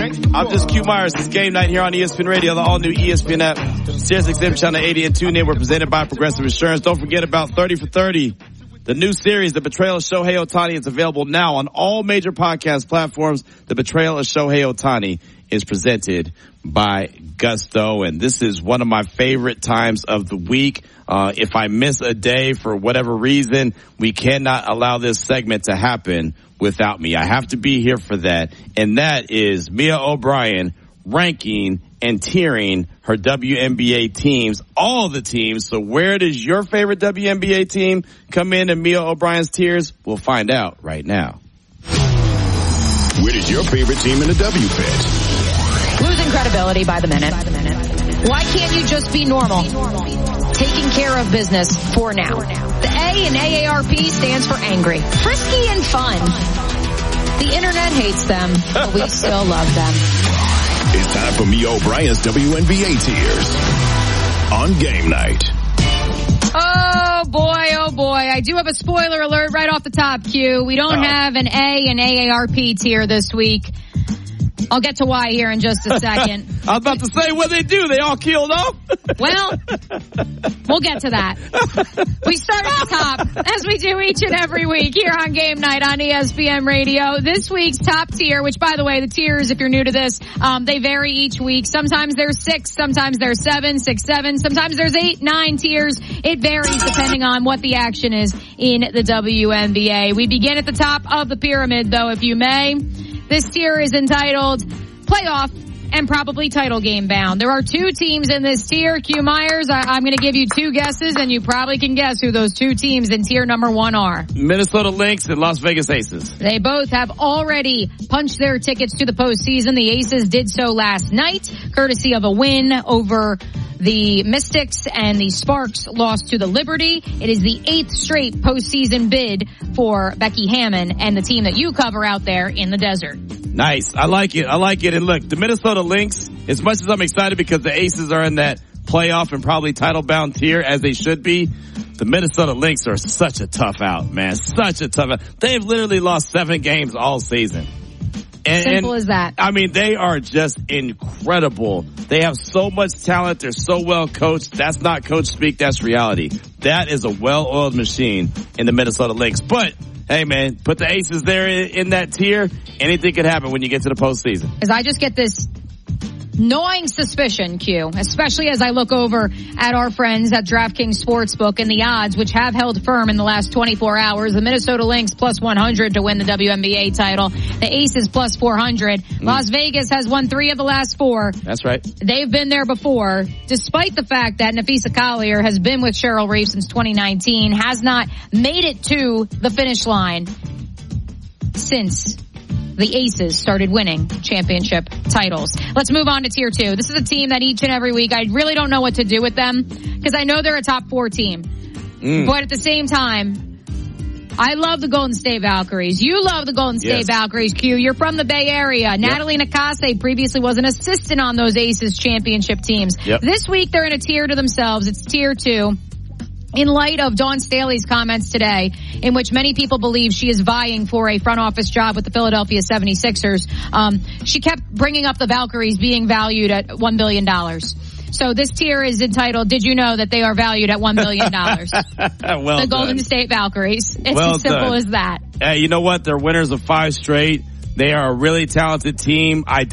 I'm just Q Myers. It's game night here on ESPN Radio, the all-new ESPN app, SiriusXM Channel 80 and TuneIn. We're presented by Progressive Insurance. Don't forget about 30 for 30. The new series, The Betrayal of Shohei Ohtani, is available now on all major podcast platforms. The Betrayal of Shohei Ohtani is presented by Gusto, and this is one of my favorite times of the week. If I miss a day for whatever reason, we cannot allow this segment to happen without me. I have to be here for that, and that is Mia O'Brien ranking and tiering her WNBA teams, all the teams. So where does your favorite WNBA team come in Mia O'Brien's tiers? We'll find out right now. Where does your favorite team in the W fit? Losing credibility by the minute. Why can't you just be normal? Taking care of business for now. The A in AARP stands for angry, frisky, and fun. The internet hates them, but we still love them. It's time for Mia O'Brien's WNBA tiers on game night. Oh boy, I do have a spoiler alert right off the top, Q. We don't have an A in AARP tier this week. I'll get to why here in just a second. I was about to say, what they do? They all killed off? Well, we'll get to that. We start at the top, as we do each and every week here on Game Night on ESPN Radio. This week's top tier, which, by the way, the tiers, if you're new to this, they vary each week. Sometimes there's 6, sometimes there's 7, 6, 7. Sometimes there's 8, 9 tiers. It varies depending on what the action is in the WNBA. We begin at the top of the pyramid, though, if you may. This tier is entitled Playoff and Probably Title Game Bound. There are 2 teams in this tier. Q Myers, I'm going to give you 2 guesses, and you probably can guess who those 2 teams in tier number 1 are. Minnesota Lynx and Las Vegas Aces. They both have already punched their tickets to the postseason. The Aces did so last night, courtesy of a win over the Mystics, and the Sparks lost to the Liberty. It is the 8th straight postseason bid for Becky Hammon and the team that you cover out there in the desert. Nice. I like it. And look, the Minnesota Lynx, as much as I'm excited because the Aces are in that playoff and probably title-bound tier, as they should be, the Minnesota Lynx are such a tough out, man. Such a tough out. They've literally lost 7 games all season. Simple as that. I mean, they are just incredible. They have so much talent. They're so well coached. That's not coach speak. That's reality. That is a well-oiled machine in the Minnesota Lynx. But, hey, man, put the Aces there in that tier. Anything could happen when you get to the postseason. Because I just get this gnawing suspicion, Q, especially as I look over at our friends at DraftKings Sportsbook and the odds, which have held firm in the last 24 hours. The Minnesota Lynx plus 100 to win the WNBA title. The Aces plus 400. Las Vegas has won 3 of the last 4. That's right. They've been there before, despite the fact that Napheesa Collier has been with Cheryl Reeve since 2019, has not made it to the finish line since the Aces started winning championship titles. Let's move on to tier 2. This is a team that each and every week I really don't know what to do with them because I know they're a top 4 team. But at the same time, I love the Golden State Valkyries. You love the Golden State Valkyries, Q. You're from the Bay Area. Yep. Natalie Nakase previously was an assistant on those Aces championship teams. Yep. This week they're in a tier to themselves. It's tier 2. In light of Dawn Staley's comments today, in which many people believe she is vying for a front office job with the Philadelphia 76ers, she kept bringing up the Valkyries being valued at $1 billion. So this tier is entitled, Did You Know That They Are Valued at $1 billion? Well the Golden State Valkyries. It's as simple as that. Hey, you know what? They're winners of 5 straight. They are a really talented team. I